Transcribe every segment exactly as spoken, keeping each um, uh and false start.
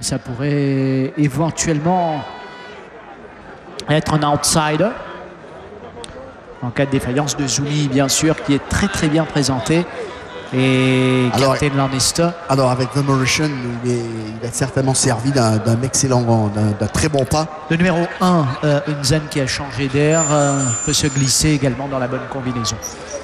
ça pourrait éventuellement être un outsider. En cas de défaillance de Zumi, bien sûr, qui est très très bien présenté. Et Captain Lannister. Alors avec The Mauritian, il, est, il a certainement servi d'un excellent, d'un très bon pas. Le numéro un, euh, Unzen, qui a changé d'air, euh, peut se glisser également dans la bonne combinaison.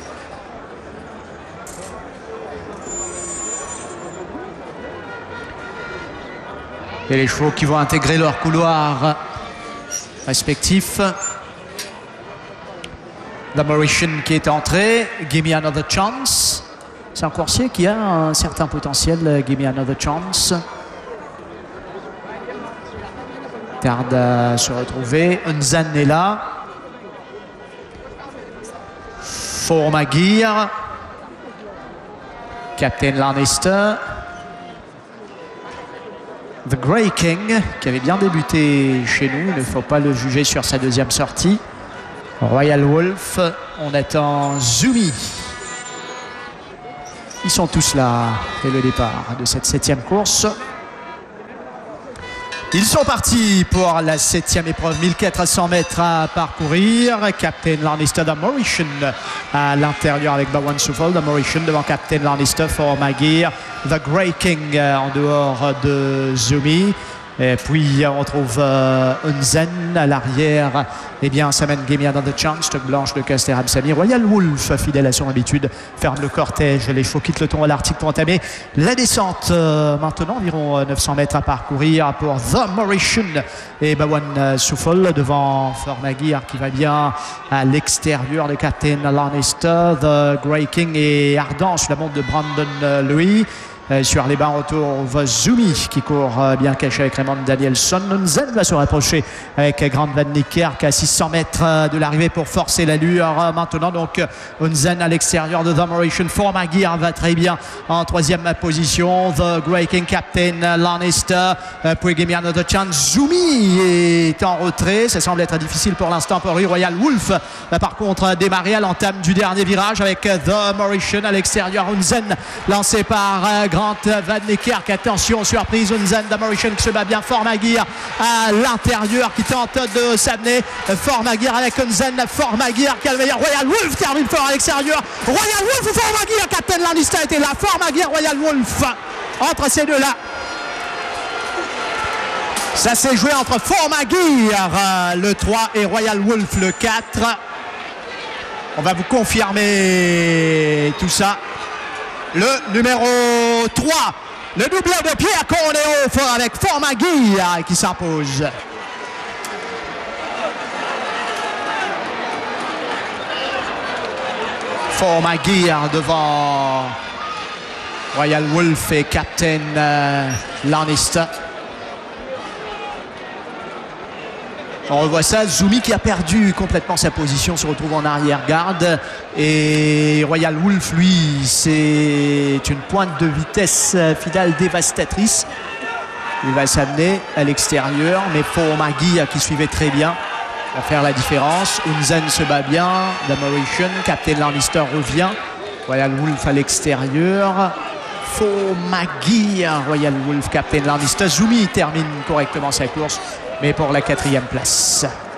Et les chevaux qui vont intégrer leur couloir respectif. The Mauritian qui est entré. Give me another chance. C'est un coursier qui a un certain potentiel. Give me another chance. Tarde à se retrouver. Unzan est là. Formagir. Captain Lannister. The Grey King, qui avait bien débuté chez nous. Il ne faut pas le juger sur sa deuxième sortie. Royal Wolf. On attend Zumi. Ils sont tous là dès le départ de cette septième course. Ils sont partis pour la septième épreuve, mille quatre cents mètres à parcourir. Captain Lannister, The Mauritian à l'intérieur avec Bawan Soufol. The Mauritian devant Captain Lannister, Formagir. The Grey King en dehors de Zumi. Et puis on trouve euh, Unzen à l'arrière. Eh bien, ça mène Give Me Another Chance, Stock Blanche de Caster Absami. Royal Wolf, fidèle à son habitude, ferme le cortège. Les chevaux quittent le tour à l'article pour entamer la descente. Euh, maintenant, environ neuf cents mètres à parcourir pour The Mauritian et Bawan Soufol devant Formagir qui va bien à l'extérieur de Captain Lannister. The Grey King et ardent sur la montre de Brandon Louis. Euh, sur les barres autour, on voit Zumi qui court euh, bien caché avec Raymond Danielson. Unzen va se rapprocher avec Grant Van Niekerk à six cents mètres euh, de l'arrivée pour forcer l'allure. Euh, maintenant, donc, Unzen à l'extérieur de The Mauritian. Formagir va très bien en troisième position. The Grey King, Captain Lannister. Euh, pour Give Me Another Chance. Zumi est en retrait. Ça semble être difficile pour l'instant pour lui. Royal Wolf va par contre démarrer à l'entame du dernier virage avec The Mauritian à l'extérieur. Unzen lancé par euh, Grant Van Niekerk, attention, surprise, Unzen, The Mauritian qui se bat bien, Formagir à l'intérieur qui tente de s'amener, Formagir avec Unzen, Formagir qui a le meilleur, Royal Wolf termine fort à l'extérieur, Royal Wolf ou Formagir, Captain Lannister était là, Formagir, Royal Wolf, entre ces deux-là. Ça s'est joué entre Formagir, le trois, et Royal Wolf, le quatre. On va vous confirmer tout ça. Le numéro trois, le doublé de Pierre Cornéo avec Formagir qui s'impose. Formagir devant Royal Wolf et Captain euh, Lannister. On revoit ça, Zumi qui a perdu complètement sa position se retrouve en arrière-garde et Royal Wolf, lui, c'est une pointe de vitesse finale dévastatrice. Il va s'amener à l'extérieur, mais Formagir qui suivait très bien va faire la différence. Unzen se bat bien, The Mauritian, Captain Lannister revient, Royal Wolf à l'extérieur. Formagir, Royal Wolf, Captain Lannister. Zumi termine correctement sa course, mais pour la quatrième place.